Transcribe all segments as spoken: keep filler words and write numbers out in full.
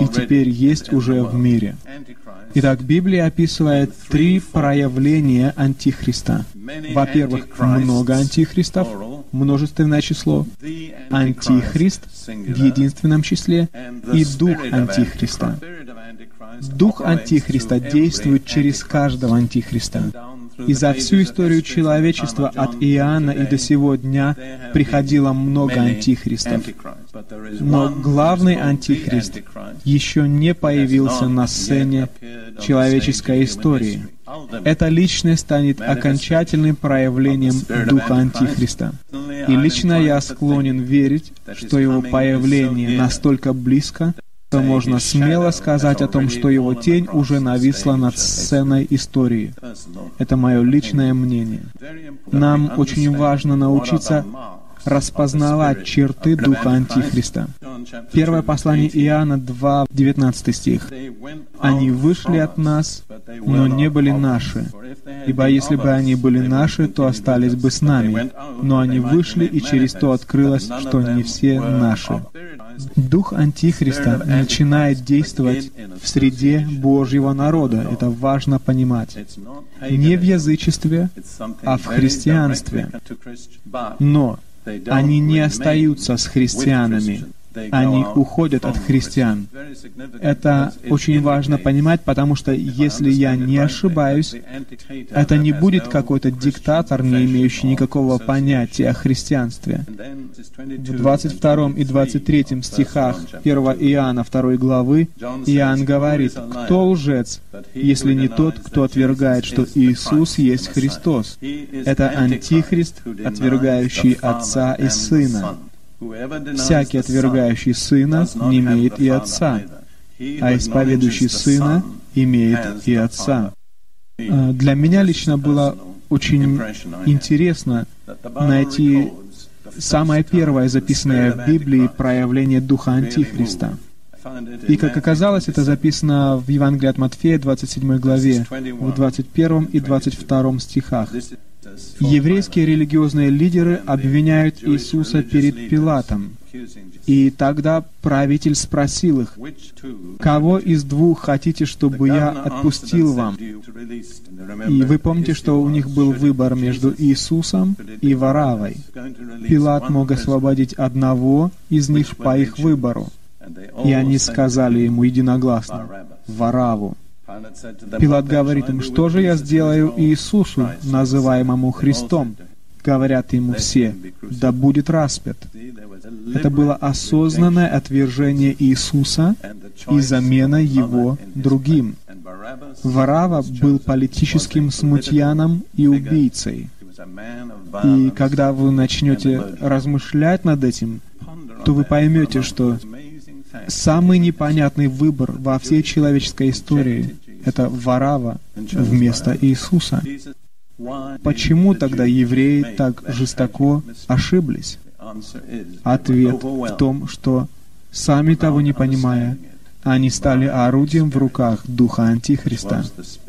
и теперь есть уже в мире. Итак, Библия описывает три проявления Антихриста. Во-первых, много антихристов, множественное число, Антихрист в единственном числе и Дух Антихриста. Дух Антихриста действует через каждого Антихриста. И за всю историю человечества от Иоанна и до сего дня приходило много антихристов. Но главный антихрист еще не появился на сцене человеческой истории. Эта личность станет окончательным проявлением Духа Антихриста. И лично я склонен верить, что его появление настолько близко, то можно смело сказать о том, что его тень уже нависла над сценой истории. Это мое личное мнение. Нам очень важно научиться распознавать черты Духа Антихриста. Первое послание Иоанна два, девятнадцатый стих. «Они вышли от нас, но не были наши. Ибо если бы они были наши, то остались бы с нами. Но они вышли, и через то открылось, что не все наши». Дух Антихриста начинает действовать в среде Божьего народа. Это важно понимать. Не в язычестве, а в христианстве. Но они не остаются с христианами. Они уходят от христиан. Это очень важно понимать, потому что, если я не ошибаюсь, это не будет какой-то диктатор, не имеющий никакого понятия о христианстве. В двадцать втором и двадцать третьем стихах первого Иоанна второй главы Иоанн говорит: «Кто лжец, если не тот, кто отвергает, что Иисус есть Христос? Это Антихрист, отвергающий Отца и Сына. Всякий, отвергающий Сына, не имеет и Отца, а исповедующий Сына имеет и Отца». Для меня лично было очень интересно найти самое первое записанное в Библии проявление Духа Антихриста. И, как оказалось, это записано в Евангелии от Матфея, двадцать седьмой главе, в двадцать первом и двадцать втором стихах. Еврейские религиозные лидеры обвиняют Иисуса перед Пилатом. И тогда правитель спросил их: «Кого из двух хотите, чтобы я отпустил вам?» И вы помните, что у них был выбор между Иисусом и Вараввой. Пилат мог освободить одного из них по их выбору. И они сказали ему единогласно: «Варавву». Пилат говорит им: «Что же я сделаю Иисусу, называемому Христом?» Говорят ему все: «Да будет распят». Это было осознанное отвержение Иисуса и замена Его другим. Варавва был политическим смутьяном и убийцей. И когда вы начнете размышлять над этим, то вы поймете, что самый непонятный выбор во всей человеческой истории — это Варавва вместо Иисуса. Почему тогда евреи так жестоко ошиблись? Ответ в том, что, сами того не понимая, они стали орудием в руках Духа Антихриста.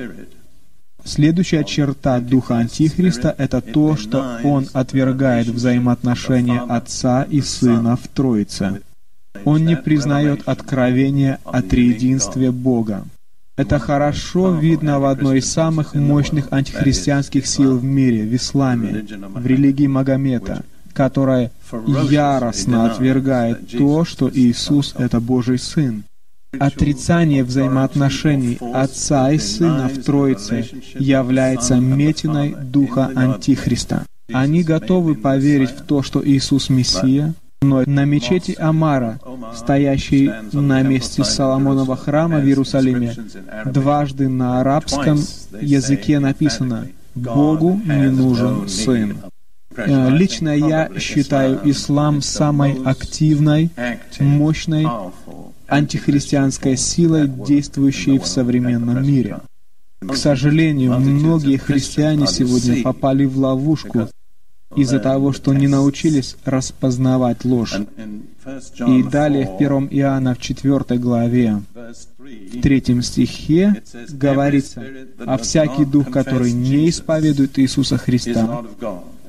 Следующая черта Духа Антихриста — это то, что он отвергает взаимоотношения Отца и Сына в Троице. Он не признает откровения о триединстве Бога. Это хорошо видно в одной из самых мощных антихристианских сил в мире, в исламе, в религии Магомета, которая яростно отвергает то, что Иисус — это Божий Сын. Отрицание взаимоотношений Отца и Сына в Троице является метиной Духа Антихриста. Они готовы поверить в то, что Иисус — Мессия, но на мечети Амара, стоящей на месте Соломонова храма в Иерусалиме, дважды на арабском языке написано: «Богу не нужен Сын». Лично я считаю ислам самой активной, мощной антихристианской силой, действующей в современном мире. К сожалению, многие христиане сегодня попали в ловушку из-за того, что не научились распознавать ложь. И далее в первом Иоанна в четвёртой главе, в третьем стихе говорится: «А всякий дух, который не исповедует Иисуса Христа,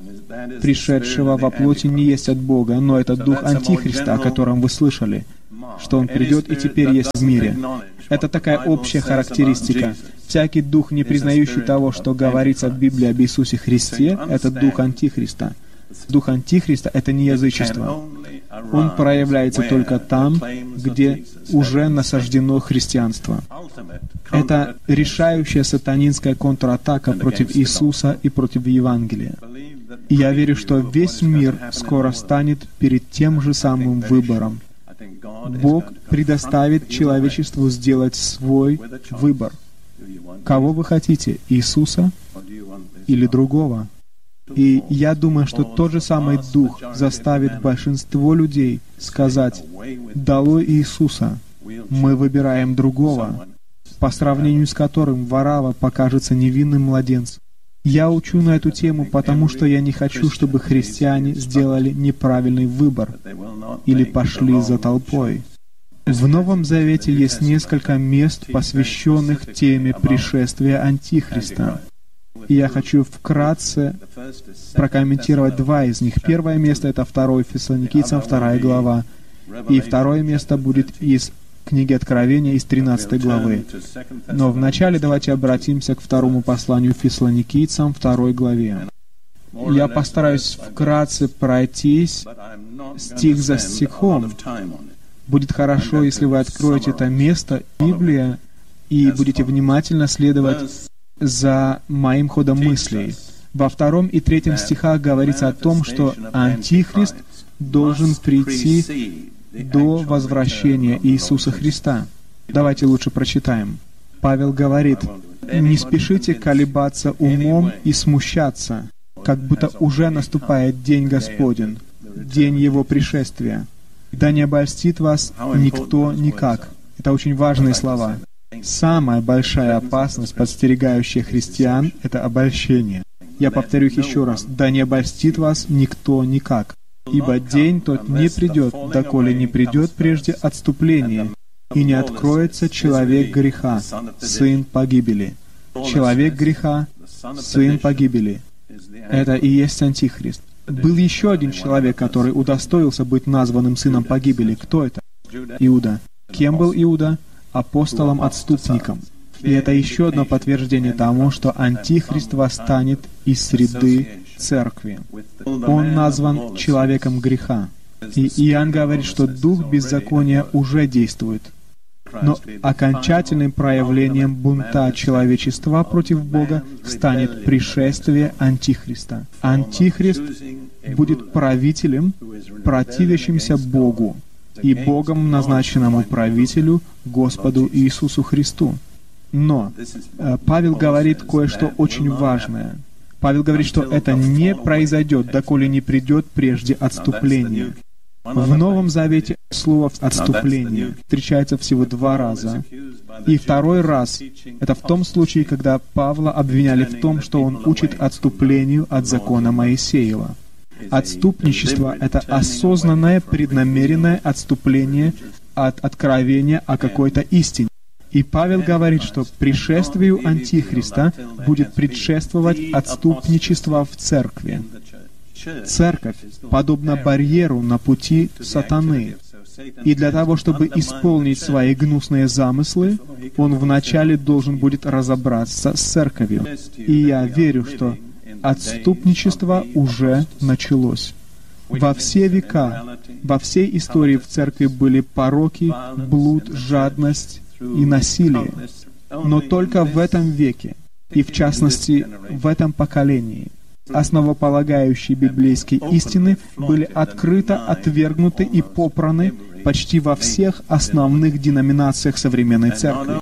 пришедшего во плоти, не есть от Бога, но это дух Антихриста, о котором вы слышали. что Он придет и теперь есть в мире. Это такая общая характеристика. Всякий дух, не признающий того, что говорится в Библии об Иисусе Христе, это дух Антихриста. Дух Антихриста — это не язычество. Он проявляется только там, где уже насаждено христианство. Это решающая сатанинская контратака против Иисуса и против Евангелия. И я верю, что весь мир скоро станет перед тем же самым выбором. Бог предоставит человечеству сделать свой выбор. Кого вы хотите, Иисуса или другого? И я думаю, что тот же самый Дух заставит большинство людей сказать: «Долой Иисуса, мы выбираем другого», по сравнению с которым Варава покажется невинным младенцем. Я учу на эту тему, потому что я не хочу, чтобы христиане сделали неправильный выбор или пошли за толпой. В Новом Завете есть несколько мест, посвященных теме пришествия Антихриста. И я хочу вкратце прокомментировать два из них. Первое место — это второе Фессалоникийцам, вторая глава. И второе место будет из книги Откровения, из тринадцатой главы. Но вначале давайте обратимся к второму посланию Фессалоникийцам, второй главе. Я постараюсь вкратце пройтись стих за стихом. Будет хорошо, если вы откроете это место, Библия, и будете внимательно следовать за моим ходом мыслей. Во втором и третьем стихах говорится о том, что Антихрист должен прийти до возвращения Иисуса Христа. Давайте лучше прочитаем. Павел говорит: «Не спешите колебаться умом и смущаться, как будто уже наступает день Господень, день Его пришествия. Да не обольстит вас никто никак». Это очень важные слова. Самая большая опасность, подстерегающая христиан, — это обольщение. Я повторю их еще раз. «Да не обольстит вас никто никак. Ибо день тот не придет, доколе не придет прежде отступление, и не откроется человек греха, сын погибели». Человек греха, сын погибели. Это и есть Антихрист. Был еще один человек, который удостоился быть названным сыном погибели. Кто это? Иуда. Кем был Иуда? Апостолом-отступником. И это еще одно подтверждение тому, что Антихрист восстанет из среды церкви. Он назван человеком греха. И Иоанн говорит, что дух беззакония уже действует. Но окончательным проявлением бунта человечества против Бога станет пришествие Антихриста. Антихрист будет правителем, противящимся Богу и Богом назначенному правителю, Господу Иисусу Христу. Но э, Павел говорит кое-что очень важное. Павел говорит, что это не произойдет, доколе не придет прежде отступление. В Новом Завете слово «отступление» встречается всего два раза. И второй раз — это в том случае, когда Павла обвиняли в том, что он учит отступлению от закона Моисеева. Отступничество — это осознанное, преднамеренное отступление от откровения о какой-то истине. И Павел говорит, что пришествию Антихриста будет предшествовать отступничество в церкви. Церковь подобна барьеру на пути сатаны. И для того, чтобы исполнить свои гнусные замыслы, он вначале должен будет разобраться с церковью. И я верю, что отступничество уже началось. Во все века, во всей истории в церкви были пороки, блуд, жадность и насилие. Но только в этом веке, и в частности в этом поколении, основополагающие библейские истины были открыто отвергнуты и попраны почти во всех основных деноминациях современной церкви.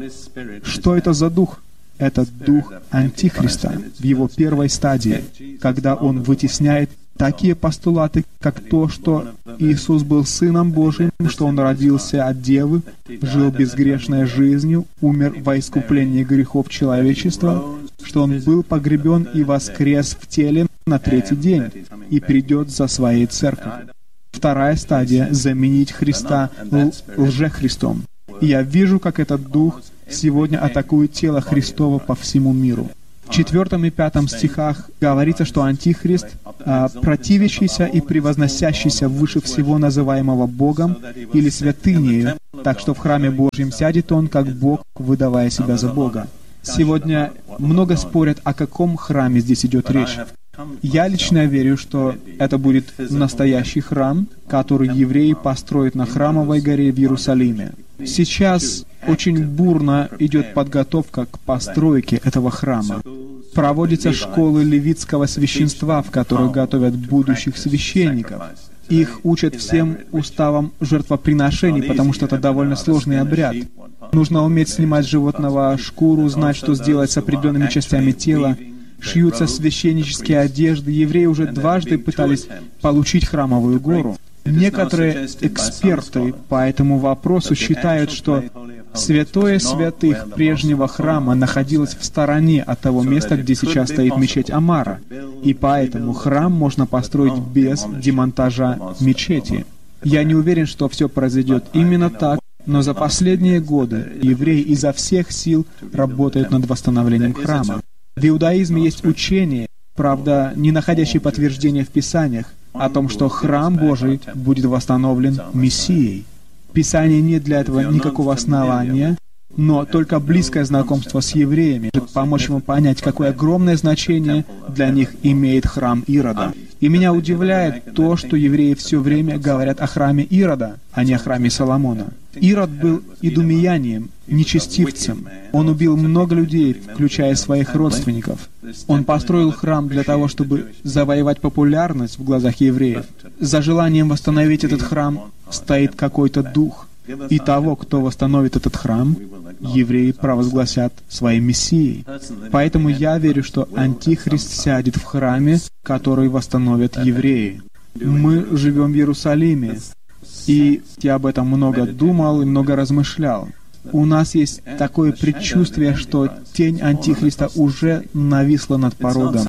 Что это за дух? Это дух Антихриста в его первой стадии, когда он вытесняет такие постулаты, как то, что Иисус был Сыном Божьим, что Он родился от Девы, жил безгрешной жизнью, умер во искуплении грехов человечества, что Он был погребен и воскрес в теле на третий день и придет за своей церковью. Вторая стадия — заменить Христа л- лжехристом. И я вижу, как этот дух сегодня атакует тело Христово по всему миру. В четвертом и пятом стихах говорится, что Антихрист а, противящийся и превозносящийся выше всего называемого Богом или святынею, так что в храме Божьем сядет он, как Бог, выдавая себя за Бога. Сегодня много спорят, о каком храме здесь идет речь. Я лично верю, что это будет настоящий храм, который евреи построят на Храмовой горе в Иерусалиме. Сейчас очень бурно идет подготовка к постройке этого храма. Проводятся школы левитского священства, в которых готовят будущих священников. Их учат всем уставам жертвоприношений, потому что это довольно сложный обряд. Нужно уметь снимать с животного шкуру, знать, что сделать с определенными частями тела. Шьются священнические одежды. Евреи уже дважды пытались получить Храмовую гору. Некоторые эксперты по этому вопросу считают, что святое святых прежнего храма находилось в стороне от того места, где сейчас стоит мечеть Амара, и поэтому храм можно построить без демонтажа мечети. Я не уверен, что все произойдет именно так, но за последние годы евреи изо всех сил работают над восстановлением храма. В иудаизме есть учение, правда, не находящее подтверждения в Писаниях, о том, что храм Божий будет восстановлен Мессией. В Писании нет для этого никакого основания, но только близкое знакомство с евреями может помочь ему понять, какое огромное значение для них имеет храм Ирода. И меня удивляет то, что евреи все время говорят о храме Ирода, а не о храме Соломона. Ирод был идумеянием, нечестивцем. Он убил много людей, включая своих родственников. Он построил храм для того, чтобы завоевать популярность в глазах евреев. За желанием восстановить этот храм стоит какой-то дух. И того, кто восстановит этот храм, евреи провозгласят своим Мессией. Поэтому я верю, что Антихрист сядет в храме, который восстановят евреи. Мы живем в Иерусалиме, и я об этом много думал и много размышлял. У нас есть такое предчувствие, что тень Антихриста уже нависла над порогом.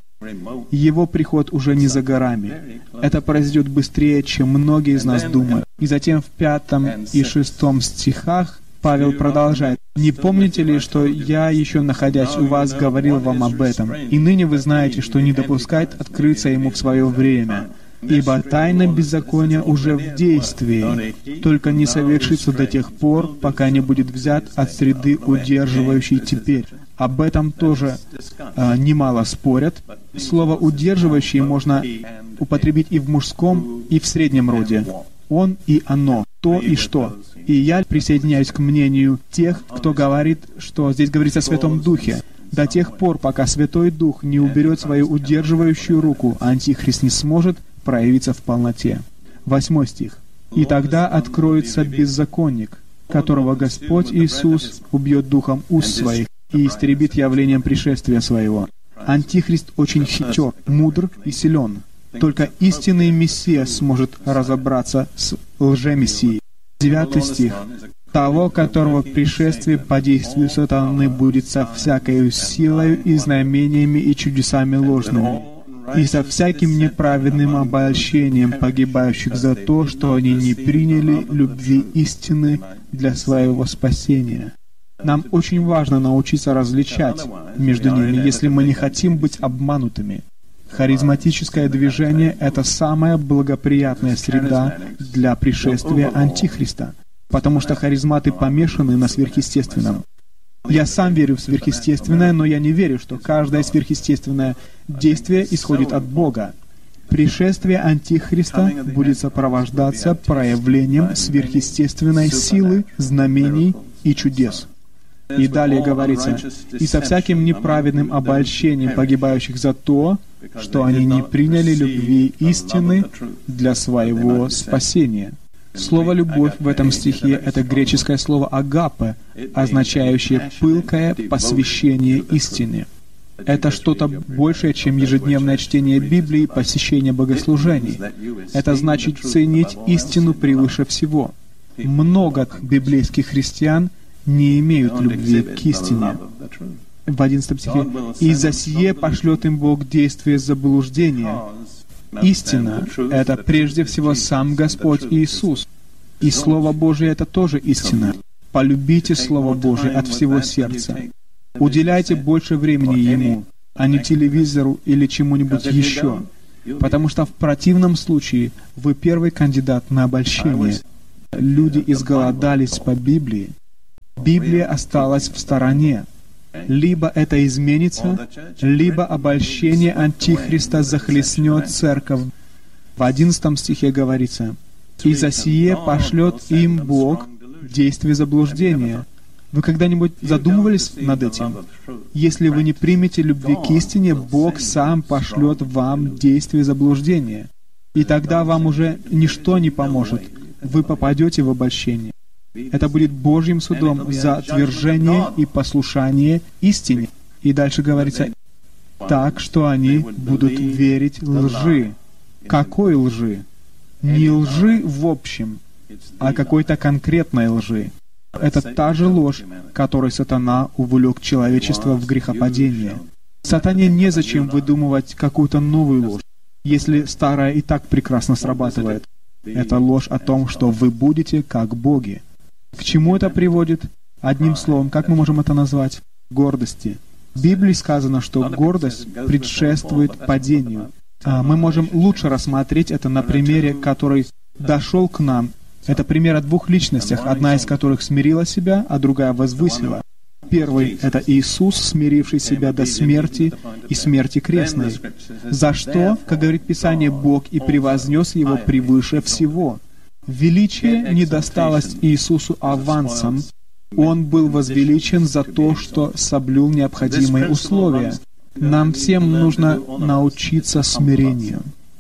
Его приход уже не за горами. Это произойдет быстрее, чем многие из нас думают. И затем в пятом и шестом стихах Павел продолжает. «Не помните ли, что я, еще находясь у вас, говорил вам об этом? И ныне вы знаете, что не допускает открыться ему в свое время. Ибо тайна беззакония уже в действии, только не совершится до тех пор, пока не будет взят от среды, удерживающей теперь». Об этом тоже э, немало спорят. Слово «удерживающий» можно употребить и в мужском, и в среднем роде. Он и оно, то и что. И я присоединяюсь к мнению тех, кто говорит, что здесь говорится о Святом Духе. До тех пор, пока Святой Дух не уберет свою удерживающую руку, Антихрист не сможет проявиться в полноте. Восьмой стих. «И тогда откроется беззаконник, которого Господь Иисус убьет духом уст своих и истребит явлением пришествия своего». Антихрист очень хитер, мудр и силен. Только истинный Мессия сможет разобраться с лжемессией. Девятый стих. «Того, которого пришествие по действию сатаны будет со всякою силою и знамениями и чудесами ложными, и со всяким неправедным обольщением погибающих за то, что они не приняли любви истины для своего спасения». Нам очень важно научиться различать между ними, если мы не хотим быть обманутыми. Харизматическое движение — это самая благоприятная среда для пришествия Антихриста, потому что харизматы помешаны на сверхъестественном. Я сам верю в сверхъестественное, но я не верю, что каждое сверхъестественное действие исходит от Бога. Пришествие Антихриста будет сопровождаться проявлением сверхъестественной силы, знамений и чудес. И далее говорится, «И со всяким неправедным обольщением погибающих за то, что они не приняли любви истины для своего спасения». Слово «любовь» в этом стихе — это греческое слово «агапе», означающее «пылкое посвящение истине». Это что-то большее, чем ежедневное чтение Библии, посещение богослужений. Это значит ценить истину превыше всего. Много библейских христиан не имеют любви к истине. В одиннадцатом стихе «И за сие пошлет им Бог действие заблуждения». Истина — это прежде всего сам Господь Иисус. И Слово Божие — это тоже истина. Полюбите Слово Божие от всего сердца. Уделяйте больше времени Ему, а не телевизору или чему-нибудь еще. потому что в противном случае вы первый кандидат на обольщение. Люди изголодались по Библии. Библия осталась в стороне. Либо это изменится, либо обольщение Антихриста захлестнет церковь. В одиннадцатом стихе говорится: «И за сие пошлет им Бог действие заблуждения». Вы когда-нибудь задумывались над этим? Если вы не примете любви к истине, Бог сам пошлет вам действие заблуждения. И тогда вам уже ничто не поможет. Вы попадете в обольщение. Это будет Божьим судом за отвержение и послушание истине. И дальше говорится, так что они будут верить лжи. Какой лжи? Не лжи в общем, а какой-то конкретной лжи. Это та же ложь, которой сатана увлек человечество в грехопадение. Сатане незачем выдумывать какую-то новую ложь, если старая и так прекрасно срабатывает. Это ложь о том, что вы будете как боги. К чему это приводит? Одним словом, как мы можем это назвать? Гордости. В Библии сказано, что гордость предшествует падению. А мы можем лучше рассмотреть это на примере, который дошел к нам. Это пример о двух личностях, одна из которых смирила себя, а другая возвысила. Первый — это Иисус, смиривший себя до смерти и смерти крестной. За что, как говорит Писание, Бог и превознес Его превыше всего. Величие не досталось Иисусу авансом. Он был возвеличен за то, что соблюл необходимые условия. Нам всем нужно научиться смирению.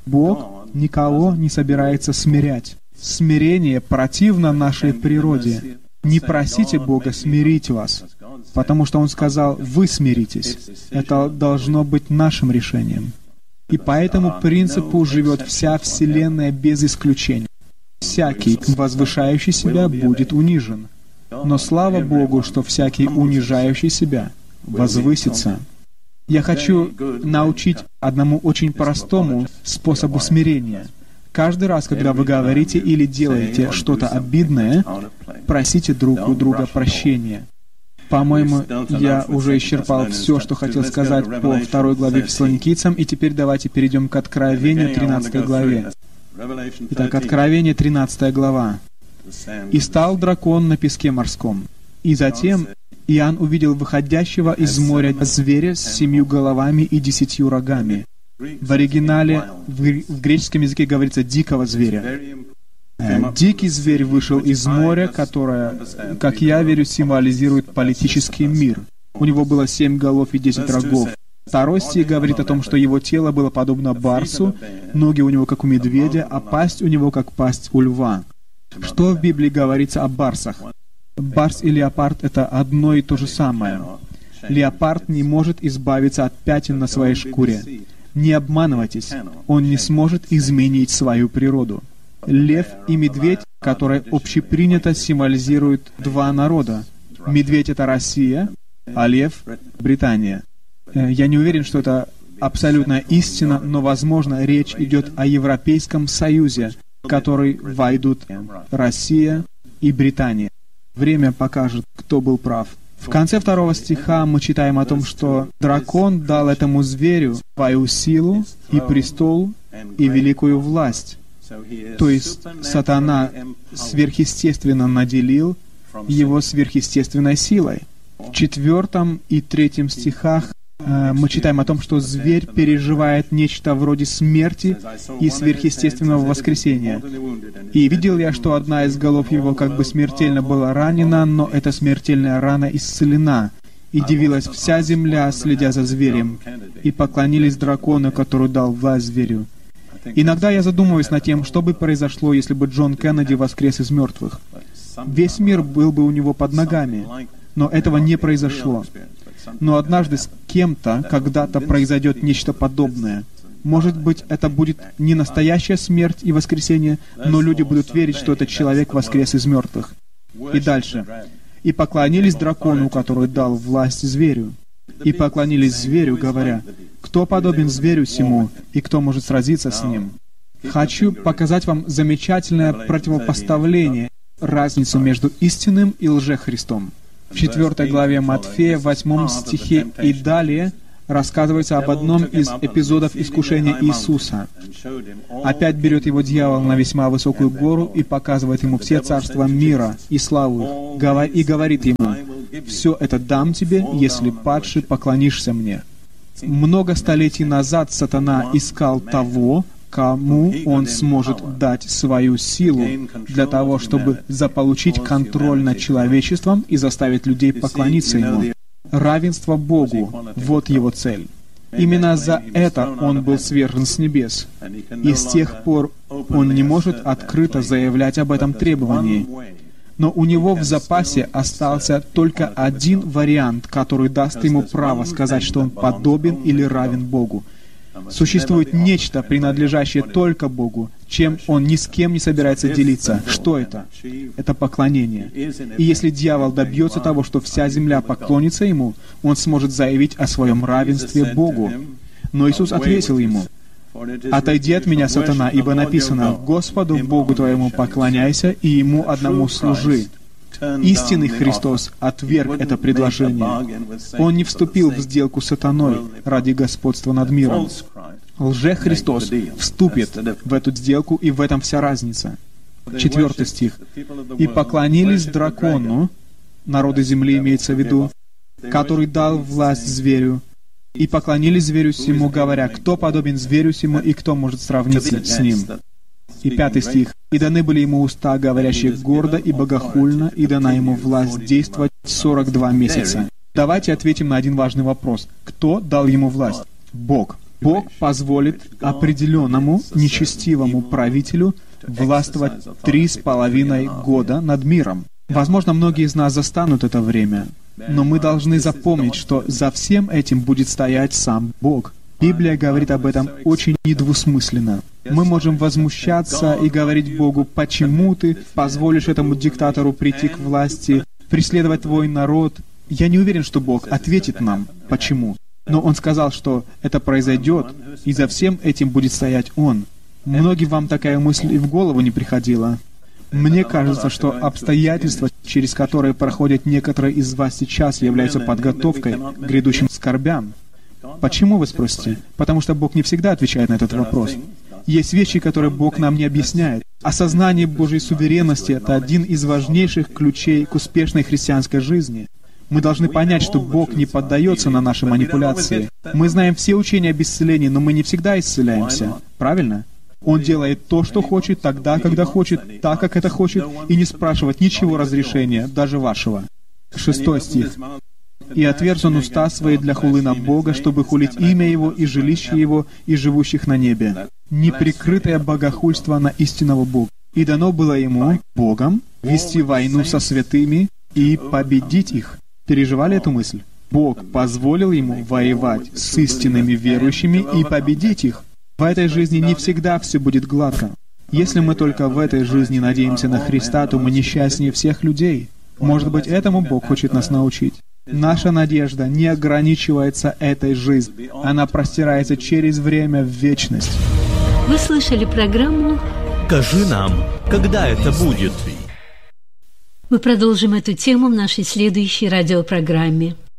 Бог никого не собирается смирять. Смирение противно нашей природе. Не просите Бога смирить вас, потому что Он сказал, вы смиритесь. Это должно быть нашим решением. И по этому принципу живет вся Вселенная без исключения. Всякий, возвышающий себя, будет унижен. Но слава Богу, что всякий, унижающий себя, возвысится. Я хочу научить одному очень простому способу смирения. Каждый раз, когда вы говорите или делаете что-то обидное, просите друг у друга прощения. По-моему, я уже исчерпал все, что хотел сказать по второй главе Фессалоникийцам, и теперь давайте перейдем к Откровению, тринадцатой главе. Итак, Откровение, тринадцатая глава. «И стал дракон на песке морском. И затем Иоанн увидел выходящего из моря зверя с семью головами и десятью рогами». В оригинале, в греческом языке говорится «дикого зверя». Дикий зверь вышел из моря, которое, как я верю, символизирует политический мир. У него было семь голов и десять рогов. Второй стих говорит о том, что его тело было подобно барсу, ноги у него как у медведя, а пасть у него как пасть у льва. Что в Библии говорится о барсах? Барс и леопард — это одно и то же самое. Леопард не может избавиться от пятен на своей шкуре. Не обманывайтесь, он не сможет изменить свою природу. Лев и медведь, которые общепринято символизируют два народа. Медведь — это Россия, а лев — Британия. Я не уверен, что это абсолютная истина, но, возможно, речь идет о Европейском Союзе, в который войдут Россия и Британия. Время покажет, кто был прав. В конце второго стиха мы читаем о том, что дракон дал этому зверю свою силу и престол и великую власть. То есть сатана сверхъестественно наделил его сверхъестественной силой. В четвертом и третьем стихах э, мы читаем о том, что зверь переживает нечто вроде смерти и сверхъестественного воскресения. «И видел я, что одна из голов его как бы смертельно была ранена, но эта смертельная рана исцелена. И дивилась вся земля, следя за зверем, и поклонились дракону, который дал власть зверю». Иногда я задумываюсь над тем, что бы произошло, если бы Джон Кеннеди воскрес из мертвых. Весь мир был бы у него под ногами, но этого не произошло. Но однажды с кем-то когда-то произойдет нечто подобное. Может быть, это будет не настоящая смерть и воскресение, но люди будут верить, что этот человек воскрес из мертвых. И дальше. «И поклонились дракону, который дал власть зверю. И поклонились зверю, говоря, кто подобен зверю сему, и кто может сразиться с ним?» Хочу показать вам замечательное противопоставление, разницу между истинным и лжехристом. В четвертой главе Матфея, в восьмом стихе и далее, рассказывается об одном из эпизодов искушения Иисуса. Опять берет его дьявол на весьма высокую гору и показывает ему все царства мира и славу их, и говорит ему: «Все это дам тебе, если падши поклонишься мне». Много столетий назад сатана искал того, кому он сможет дать свою силу для того, чтобы заполучить контроль над человечеством и заставить людей поклониться ему. Равенство Богу — вот его цель. Именно за это он был свержен с небес. И с тех пор он не может открыто заявлять об этом требовании. Но у него в запасе остался только один вариант, который даст ему право сказать, что он подобен или равен Богу. Существует нечто, принадлежащее только Богу, чем он ни с кем не собирается делиться. Что это? Это поклонение. И если дьявол добьется того, что вся земля поклонится ему, он сможет заявить о своем равенстве Богу. Но Иисус ответил ему: «Отойди от меня, сатана, ибо написано: Господу Богу твоему поклоняйся и Ему одному служи». Истинный Христос отверг это предложение. Он не вступил в сделку с сатаной ради господства над миром. Лже-Христос вступит в эту сделку, и в этом вся разница. Четвертый стих. «И поклонились дракону», народы земли имеется в виду, «который дал власть зверю, и поклонились зверю сему, говоря: кто подобен зверю сему, и кто может сравниться с ним». И пятый стих. «И даны были ему уста, говорящие гордо и богохульно, и дана ему власть действовать сорок два месяца». Давайте ответим на один важный вопрос. Кто дал ему власть? Бог. Бог позволит определенному нечестивому правителю властвовать три с половиной года над миром. Возможно, многие из нас застанут это время, но мы должны запомнить, что за всем этим будет стоять сам Бог. Библия говорит об этом очень недвусмысленно. Мы можем возмущаться и говорить Богу: «Почему ты позволишь этому диктатору прийти к власти, преследовать твой народ?» Я не уверен, что Бог ответит нам, почему. Но Он сказал, что это произойдет, и за всем этим будет стоять Он. Многим вам такая мысль и в голову не приходила. Мне кажется, что обстоятельства, через которые проходят некоторые из вас сейчас, являются подготовкой к грядущим скорбям. Почему, вы спросите? Потому что Бог не всегда отвечает на этот вопрос. Есть вещи, которые Бог нам не объясняет. Осознание Божьей суверенности — это один из важнейших ключей к успешной христианской жизни. Мы должны понять, что Бог не поддается на наши манипуляции. Мы знаем все учения об исцелении, но мы не всегда исцеляемся. Правильно? Он делает то, что хочет, тогда, когда хочет, так, как это хочет, и не спрашивает ничего разрешения, даже вашего. Шестой стих. «И отверз он уста свои для хулы на Бога, чтобы хулить имя Его и жилище Его и живущих на небе». Неприкрытое богохульство на истинного Бога. «И дано было ему, Богом, вести войну со святыми и победить их». Переживали эту мысль? Бог позволил ему воевать с истинными верующими и победить их. В этой жизни не всегда все будет гладко. Если мы только в этой жизни надеемся на Христа, то мы несчастнее всех людей. Может быть, этому Бог хочет нас научить. Наша надежда не ограничивается этой жизнью. Она простирается через время в вечность. Вы слышали программу «Скажи нам, когда это будет?» Мы продолжим эту тему в нашей следующей радиопрограмме.